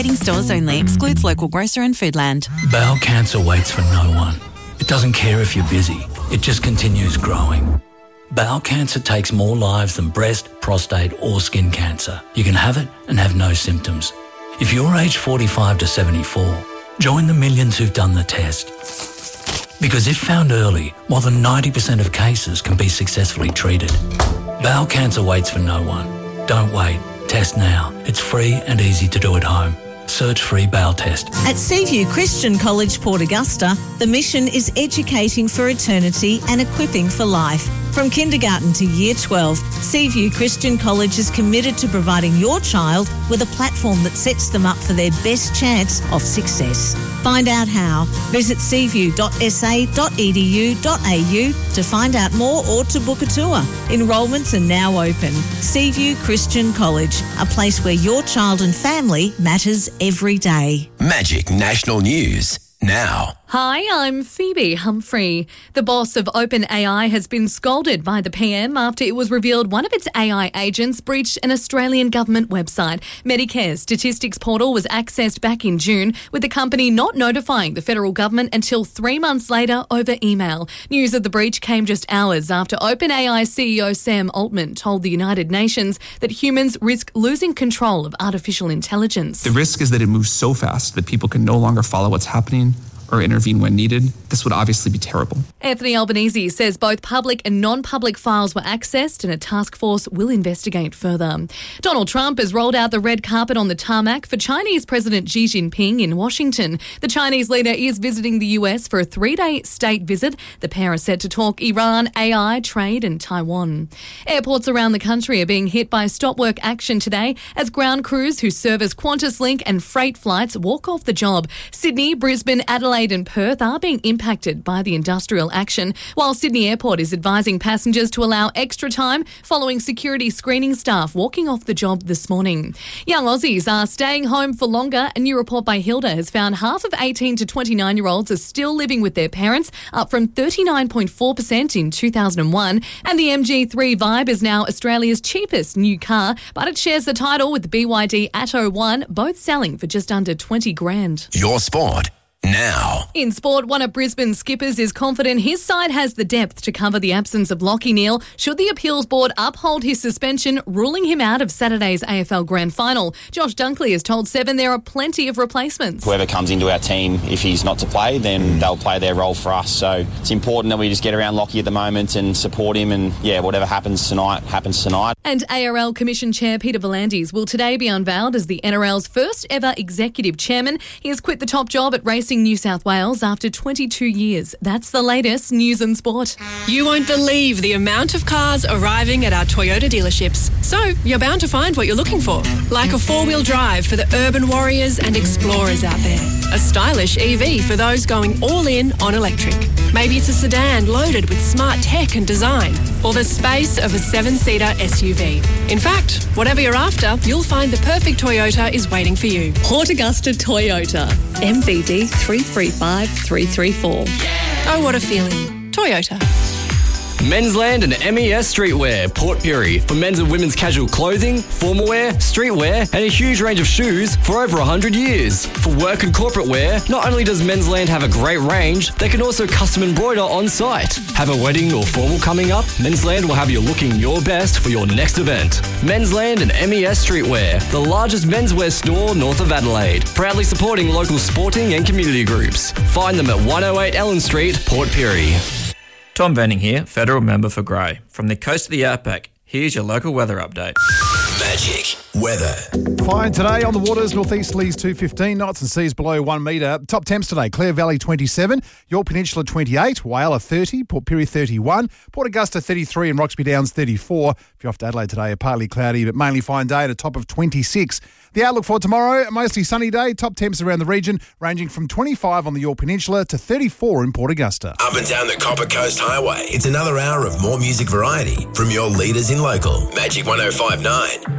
Participating stores only. Excludes local grocer and Foodland. Bowel cancer waits for no one. It doesn't care if you're busy. It just continues growing. Bowel cancer takes more lives than breast, prostate or skin cancer. You can have it and have no symptoms. If you're aged 45 to 74, join the millions who've done the test. Because if found early, more than 90% of cases can be successfully treated. Bowel cancer waits for no one. Don't wait. Test now. It's free and easy to do at home. Search free bowel test. At Seaview Christian College, Port Augusta, the mission is educating for eternity and equipping for life. From kindergarten to year 12, Seaview Christian College is committed to providing your child with a platform that sets them up for their best chance of success. Find out how. Visit seaview.sa.edu.au to find out more or to book a tour. Enrolments are now open. Seaview Christian College, a place where your child and family matters every day. Magic National News now. Hi, I'm Phoebe Humphrey. The boss of OpenAI has been scolded by the PM after it was revealed one of its AI agents breached an Australian government website. Medicare's statistics portal was accessed back in June, with the company not notifying the federal government until 3 months later over email. News of the breach came just hours after OpenAI CEO Sam Altman told the United Nations that humans risk losing control of artificial intelligence. The risk is that it moves so fast that people can no longer follow what's happening or intervene when needed. This would obviously be terrible. Anthony Albanese says both public and non-public files were accessed and a task force will investigate further. Donald Trump has rolled out the red carpet on the tarmac for Chinese President Xi Jinping in Washington. The Chinese leader is visiting the US for a 3-day state visit. The pair are set to talk Iran, AI, trade and Taiwan. Airports around the country are being hit by stop work action today as ground crews who service QantasLink and freight flights walk off the job. Sydney, Brisbane, Adelaide and Perth are being impacted by the industrial action, while Sydney Airport is advising passengers to allow extra time following security screening staff walking off the job this morning. Young Aussies are staying home for longer. A new report by Hilda has found half of 18 to 29-year-olds are still living with their parents, up from 39.4% in 2001. And the MG3 Vibe is now Australia's cheapest new car, but it shares the title with the BYD Atto 1, both selling for just under 20 grand. Your sport now. In sport, one of Brisbane's skippers is confident his side has the depth to cover the absence of Lachie Neale should the appeals board uphold his suspension, ruling him out of Saturday's AFL Grand Final. Josh Dunkley has told Seven there are plenty of replacements. Whoever comes into our team, if he's not to play, then they'll play their role for us. So it's important that we just get around Lachie at the moment and support him, and whatever happens tonight, happens tonight. And ARL Commission Chair Peter V'landys will today be unveiled as the NRL's first ever executive chairman. He has quit the top job at Racing New South Wales after 22 years. That's the latest news and sport. You won't believe the amount of cars arriving at our Toyota dealerships. So you're bound to find what you're looking for, like a 4-wheel drive for the urban warriors and explorers out there. A stylish EV for those going all in on electric. Maybe it's a sedan loaded with smart tech and design, or the space of a 7-seater SUV. In fact, whatever you're after, you'll find the perfect Toyota is waiting for you. Port Augusta Toyota, MVD 335 334. Oh, what a feeling. Toyota. Mensland and MES Streetwear, Port Pirie, for men's and women's casual clothing, formal wear, streetwear, and a huge range of shoes for over 100 years. For work and corporate wear, not only does Mensland have a great range, they can also custom embroider on site. Have a wedding or formal coming up? Mensland will have you looking your best for your next event. Mensland and MES Streetwear, the largest menswear store north of Adelaide, proudly supporting local sporting and community groups. Find them at 108 Ellen Street, Port Pirie. Tom Venning here, Federal Member for Grey. From the coast to the outback, here's your local weather update. Magic weather. Fine today on the waters, northeasterlies 215 knots and seas below 1 metre. Top temps today, Clare Valley 27, York Peninsula 28, Whyalla 30, Port Pirie 31, Port Augusta 33 and Roxby Downs 34. If you're off to Adelaide today, a partly cloudy but mainly fine day at a top of 26. The outlook for tomorrow, a mostly sunny day, top temps around the region ranging from 25 on the York Peninsula to 34 in Port Augusta. Up and down the Copper Coast Highway, it's another hour of more music variety from your leaders in local. Magic 105.9.